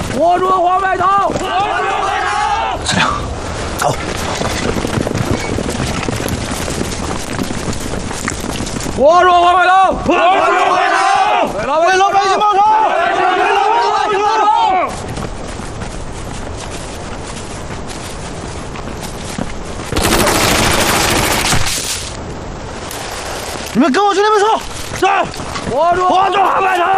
握住黄白头！ 司令，走。 握住黄白头！ 握住黄白头！ 为老百姓报仇！为老百姓报仇！ 你们跟我去那边说。是。 握住黄白头！